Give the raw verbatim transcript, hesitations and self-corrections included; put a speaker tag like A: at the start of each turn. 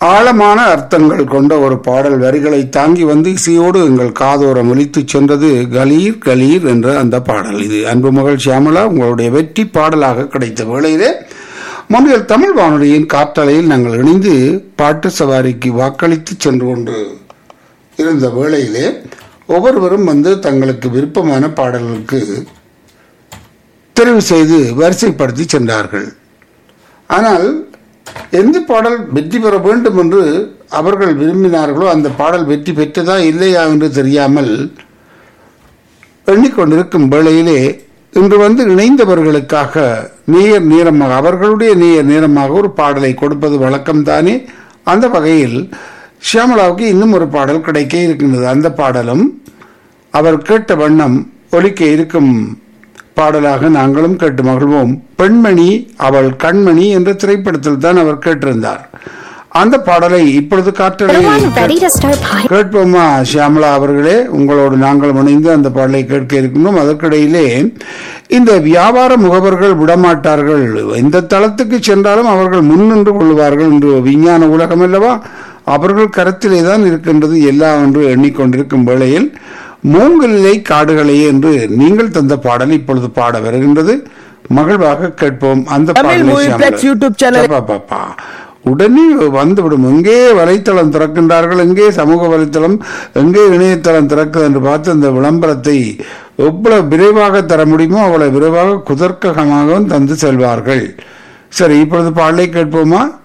A: ஆழமான அர்த்தங்கள் கொண்ட ஒரு பாடல் வரிகளை தாங்கி வந்து இசையோடு எங்கள் காதோரம் ஒலித்து சென்றது கலீர் கலீர் என்ற அந்த பாடல். இது அன்பு மகள் ஷியாமளா உங்களுடைய வெற்றி பாடலாக கிடைத்த வேளையிலே மொழியில் தமிழ் வானொலியின் காற்றலையில் நாங்கள் இணைந்து பாட்டு சவாரிக்கு வாக்களித்து சென்று கொண்டு இருந்த வேளையிலே ஒவ்வொருவரும் வந்து தங்களுக்கு விருப்பமான பாடல்களுக்கு தெரிவு செய்து வரிசைப்படுத்தி சென்றார்கள். ஆனால் எந்த பாடல் வெற்றி பெற வேண்டும் என்று அவர்கள் விரும்பினார்களோ அந்த பாடல் வெற்றி பெற்றதா இல்லையா என்று தெரியாமல் எண்ணிக்கொண்டிருக்கும் வேளையிலே இன்று வந்து இணைந்தவர்களுக்காக நேர் நேரமாக அவர்களுடைய நேர் நேரமாக ஒரு பாடலை கொடுப்பது வழக்கம்தானே. அந்த வகையில் ஷியாமளாவுக்கு இன்னும் ஒரு பாடல் கிடைக்க இருக்கின்றது. அந்த பாடலும் அவர் கேட்ட வண்ணம் ஒலிக்க இருக்கும் பாடலாக நாங்களும் கேட்டு மகிழ்வோம். பெண்மணி அவள் கண்மணி என்ற திரைப்படத்தில் தான் அவர் கேட்டிருந்தார். அந்த பாடலை இப்பொழுது காற்றலையில் கேட்போமா ஷியாமளா அவர்களே? உங்களோடு நாங்கள் இணைந்து அந்த பாடலை கேட்க இருக்கின்றோம். அதற்கிடையிலே இந்த வியாபார முகவர்கள் விடமாட்டார்கள், எந்த தளத்துக்கு சென்றாலும் அவர்கள் முன்னின்று கொள்வார்கள் என்று விஞ்ஞான உலகம் அல்லவா, அவர்கள் கருத்திலே தான் இருக்கின்றது எல்லாம் என்று எண்ணிக்கொண்டிருக்கும் வேளையில் மூங்கிலை காடுகளே என்று நீங்கள் தந்த பாடல் இப்பொழுது பாட வருகின்றது. மகிழ்வாக கேட்போம் அந்த பாடலை. உடனே வந்துவிடும். எங்கே வலைத்தளம் திறக்கின்றார்கள், எங்கே சமூக வலைத்தளம், எங்கே இணையதளம் திறக்குது என்று பார்த்து அந்த விளம்பரத்தை எவ்வளவு விரைவாக தர முடியுமோ அவ்வளவு விரைவாக குதர்க்கமாகவும் தந்து செல்வார்கள். சரி, இப்பொழுது பாடலை கேட்போமா?